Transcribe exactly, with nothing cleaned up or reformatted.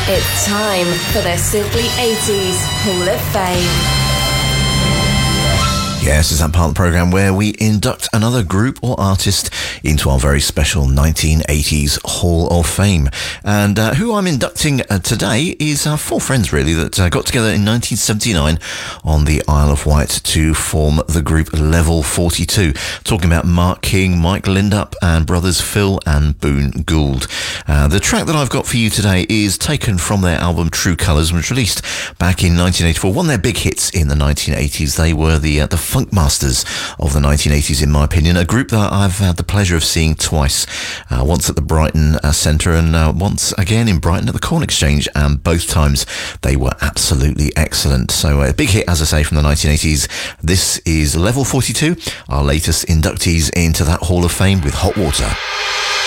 It's time for the Simply eighties Hall of Fame. Yes, it's that part of the programme where we induct another group or artist into our very special nineteen eighties Hall of Fame. And uh, who I'm inducting uh, today is uh, four friends, really, that uh, got together in nineteen seventy-nine on the Isle of Wight to form the group Level forty-two. Talking about Mark King, Mike Lindup, and brothers Phil and Boone Gould. Uh, the track that I've got for you today is taken from their album True Colours, which was released back in nineteen eighty-four. One of their big hits in the nineteen eighties. They were the uh, the funk masters of the nineteen eighties, in my opinion. A group that I've had the pleasure of seeing twice. Uh, once at the Brighton uh, Centre and uh, once again in Brighton at the Corn Exchange. And both times they were absolutely excellent. So a big hit, as I say, from the nineteen eighties. This is Level forty-two, our latest inductees into that Hall of Fame with Hot Water.